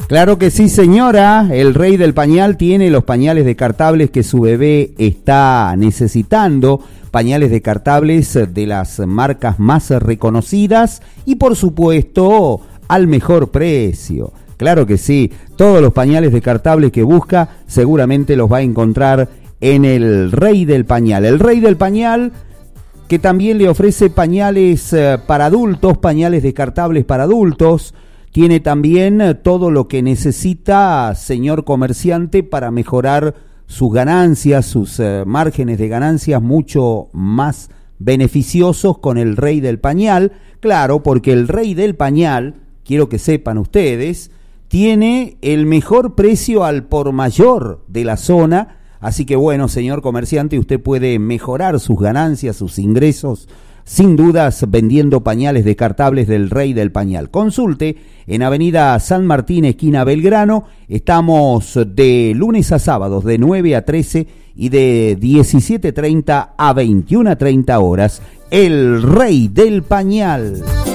Claro que sí, señora. El Rey del Pañal tiene los pañales descartables que su bebé está necesitando. Pañales descartables de las marcas más reconocidas y, por supuesto, al mejor precio. Claro que sí. Todos los pañales descartables que busca seguramente los va a encontrar en el Rey del Pañal. El Rey del Pañal, que también le ofrece pañales para adultos, pañales descartables para adultos. Tiene también todo lo que necesita, señor comerciante, para mejorar sus ganancias, sus márgenes de ganancias mucho más beneficiosos con el Rey del Pañal. Claro, porque el Rey del Pañal, quiero que sepan ustedes, tiene el mejor precio al por mayor de la zona. Así que bueno, señor comerciante, usted puede mejorar sus ganancias, sus ingresos, sin dudas, vendiendo pañales descartables del Rey del Pañal. Consulte en Avenida San Martín, esquina Belgrano. Estamos de lunes a sábados de 9 a 13 y de 17:30 a 21:30 horas. El Rey del Pañal.